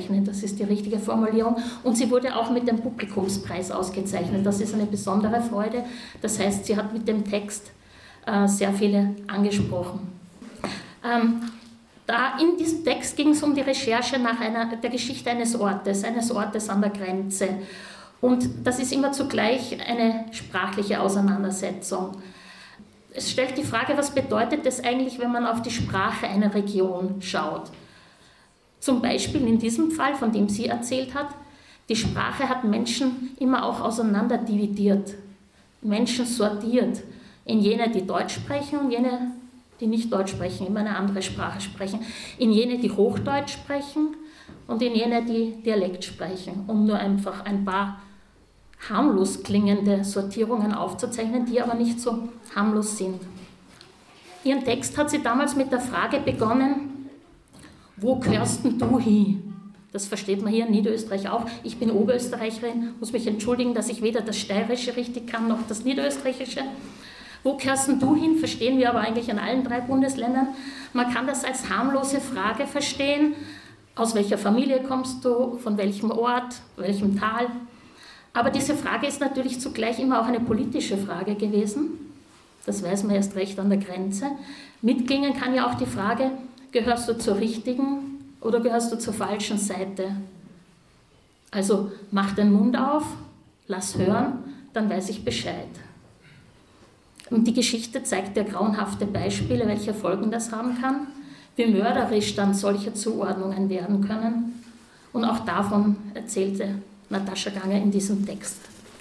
ausgezeichnet, das ist die richtige Formulierung. Und sie wurde auch mit dem Publikumspreis ausgezeichnet. Das ist eine besondere Freude. Das heißt, sie hat mit dem Text sehr viele angesprochen. In diesem Text ging es um die Recherche nach der Geschichte eines Ortes an der Grenze. Und das ist immer zugleich eine sprachliche Auseinandersetzung. Es stellt die Frage, was bedeutet es eigentlich, wenn man auf die Sprache einer Region schaut? Zum Beispiel in diesem Fall, von dem sie erzählt hat, die Sprache hat Menschen immer auch auseinanderdividiert, Menschen sortiert, in jene, die Deutsch sprechen und jene, die nicht Deutsch sprechen, immer eine andere Sprache sprechen, in jene, die Hochdeutsch sprechen und in jene, die Dialekt sprechen, um nur einfach ein paar harmlos klingende Sortierungen aufzuzeichnen, die aber nicht so harmlos sind. Ihren Text hat sie damals mit der Frage begonnen, wo gehörst denn du hin? Das versteht man hier in Niederösterreich auch. Ich bin Oberösterreicherin, muss mich entschuldigen, dass ich weder das Steirische richtig kann, noch das Niederösterreichische. Wo gehörst denn du hin? Verstehen wir aber eigentlich in allen 3 Bundesländern. Man kann das als harmlose Frage verstehen. Aus welcher Familie kommst du? Von welchem Ort? Welchem Tal? Aber diese Frage ist natürlich zugleich immer auch eine politische Frage gewesen. Das weiß man erst recht an der Grenze. Mitklingen kann ja auch die Frage, gehörst du zur richtigen oder gehörst du zur falschen Seite? Also mach den Mund auf, lass hören, dann weiß ich Bescheid. Und die Geschichte zeigt ja grauenhafte Beispiele, welche Folgen das haben kann, wie mörderisch dann solche Zuordnungen werden können. Und auch davon erzählte Natascha Gangl in diesem Text.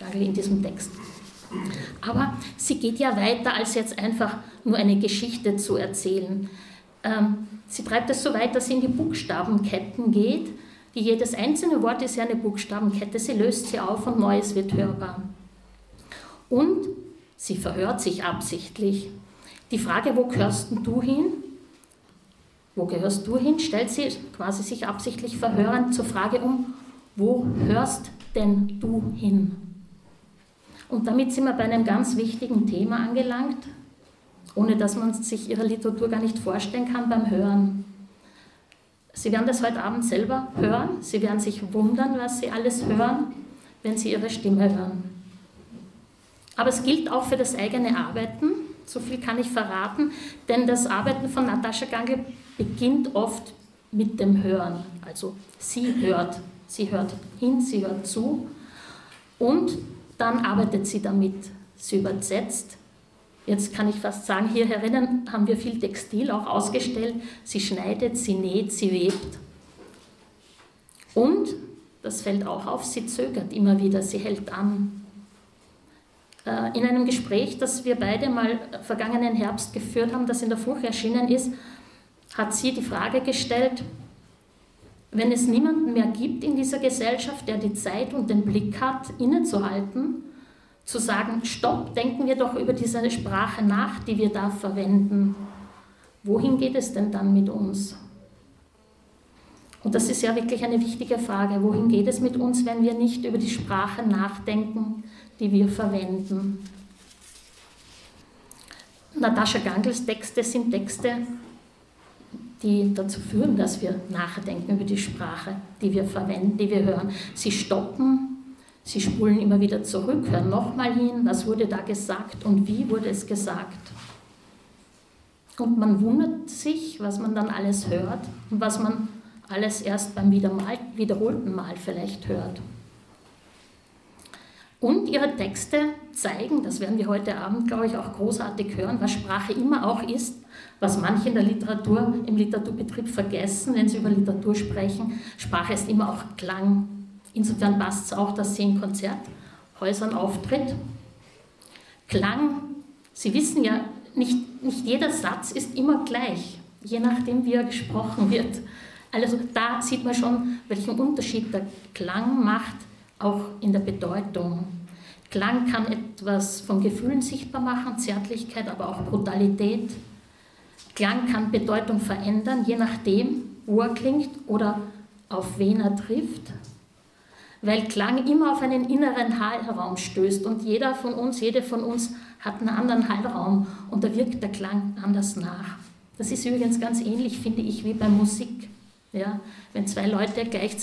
Aber sie geht ja weiter, als jetzt einfach nur eine Geschichte zu erzählen. Sie treibt es so weit, dass sie in die Buchstabenketten geht. Jedes einzelne Wort ist ja eine Buchstabenkette. Sie löst sie auf und Neues wird hörbar. Und sie verhört sich absichtlich. Die Frage, wo gehörst du hin? Wo gehörst du hin? Stellt sie quasi sich absichtlich verhörend zur Frage um, wo hörst denn du hin? Und damit sind wir bei einem ganz wichtigen Thema angelangt, ohne dass man sich ihre Literatur gar nicht vorstellen kann, beim Hören. Sie werden das heute Abend selber hören. Sie werden sich wundern, was Sie alles hören, wenn Sie Ihre Stimme hören. Aber es gilt auch für das eigene Arbeiten, so viel kann ich verraten, denn das Arbeiten von Natascha Gangl beginnt oft mit dem Hören. Also sie hört hin, sie hört zu und dann arbeitet sie damit. Sie übersetzt. Jetzt kann ich fast sagen, hier herinnen haben wir viel Textil auch ausgestellt. Sie schneidet, sie näht, sie webt. Und, das fällt auch auf, sie zögert immer wieder, sie hält an. In einem Gespräch, das wir beide mal vergangenen Herbst geführt haben, das in der Furche erschienen ist, hat sie die Frage gestellt, wenn es niemanden mehr gibt in dieser Gesellschaft, der die Zeit und den Blick hat, innezuhalten, zu sagen, stopp, denken wir doch über diese Sprache nach, die wir da verwenden. Wohin geht es denn dann mit uns? Und das ist ja wirklich eine wichtige Frage. Wohin geht es mit uns, wenn wir nicht über die Sprache nachdenken, die wir verwenden? Natascha Gangls Texte sind Texte, die dazu führen, dass wir nachdenken über die Sprache, die wir verwenden, die wir hören. Sie stoppen, sie spulen immer wieder zurück, hören nochmal hin, was wurde da gesagt und wie wurde es gesagt. Und man wundert sich, was man dann alles hört und was man alles erst beim wiederholten Mal vielleicht hört. Und ihre Texte zeigen, das werden wir heute Abend, glaube ich, auch großartig hören, was Sprache immer auch ist, was manche in der Literatur, im Literaturbetrieb vergessen, wenn sie über Literatur sprechen. Sprache ist immer auch Klang. Insofern passt es auch, dass sie in Konzerthäusern auftritt. Klang, Sie wissen ja, nicht jeder Satz ist immer gleich, je nachdem, wie er gesprochen wird. Also da sieht man schon, welchen Unterschied der Klang macht, auch in der Bedeutung. Klang kann etwas von Gefühlen sichtbar machen, Zärtlichkeit, aber auch Brutalität. Klang kann Bedeutung verändern, je nachdem, wo er klingt oder auf wen er trifft, weil Klang immer auf einen inneren Hallraum stößt und jede von uns hat einen anderen Hallraum und da wirkt der Klang anders nach. Das ist übrigens ganz ähnlich, finde ich, wie bei Musik. Ja, wenn zwei Leute gleichzeitig